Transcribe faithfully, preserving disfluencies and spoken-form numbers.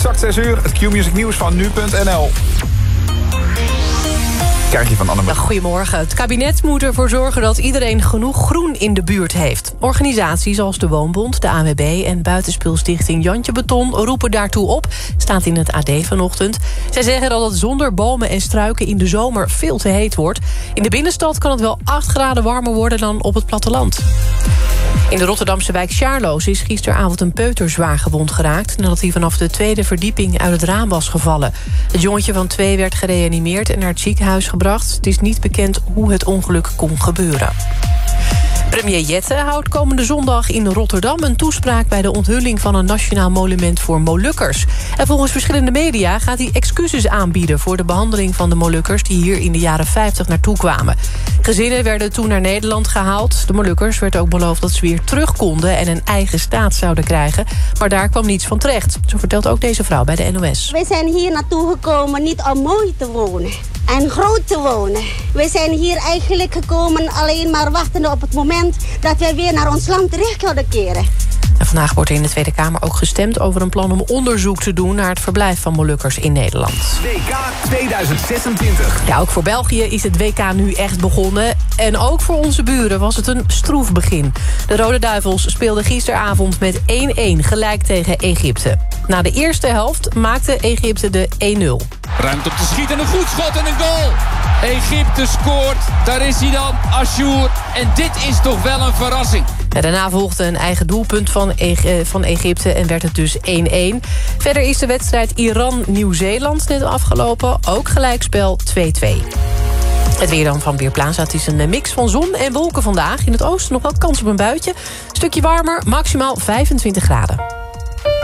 Exact zes uur, het Q-Music nieuws van nu punt n l. Krijg je van Anne. Goedemorgen. Het kabinet moet ervoor zorgen dat iedereen genoeg groen in de buurt heeft. Organisaties als de Woonbond, de A N W B en buitenspulstichting Jantje Beton roepen daartoe op. Staat in het A D vanochtend. Zij zeggen dat het zonder bomen en struiken in de zomer veel te heet wordt. In de binnenstad kan het wel acht graden warmer worden dan op het platteland. In de Rotterdamse wijk Sjaarloos is gisteravond een peuter zwaar gewond geraakt nadat hij vanaf de tweede verdieping uit het raam was gevallen. Het jongetje van twee werd gereanimeerd en naar het ziekenhuis gebracht. Het is niet bekend hoe het ongeluk kon gebeuren. Premier Jette houdt komende zondag in Rotterdam een toespraak bij de onthulling van een nationaal monument voor Molukkers. En volgens verschillende media gaat hij excuses aanbieden voor de behandeling van de Molukkers die hier in de jaren vijftig naartoe kwamen. Gezinnen werden toen naar Nederland gehaald. De Molukkers werd ook beloofd dat ze weer terug konden en een eigen staat zouden krijgen. Maar daar kwam niets van terecht. Zo vertelt ook deze vrouw bij de N O S. We zijn hier naartoe gekomen niet om mooi te wonen en groot te wonen. We zijn hier eigenlijk gekomen alleen maar wachtende op het moment dat wij weer naar ons land terug kunnen keren. En vandaag wordt er in de Tweede Kamer ook gestemd over een plan om onderzoek te doen naar het verblijf van Molukkers in Nederland. W K tweeduizend zesentwintig. Ja, ook voor België is het W K nu echt begonnen. En ook voor onze buren was het een stroef begin. De Rode Duivels speelden gisteravond met één-één gelijk tegen Egypte. Na de eerste helft maakte Egypte de één nul. Ruimte op te schieten, een goed schot en een goal. Egypte scoort, daar is hij dan, Ashour. En dit is toch wel een verrassing. En daarna volgde een eigen doelpunt van, e- van Egypte en werd het dus één-één. Verder is de wedstrijd Iran-Nieuw-Zeeland net afgelopen. Ook gelijkspel twee-twee. Het weer dan van Weerplaza. Het is een mix van zon en wolken vandaag. In het oosten nog wel kans op een buitje. Stukje warmer, maximaal vijfentwintig graden.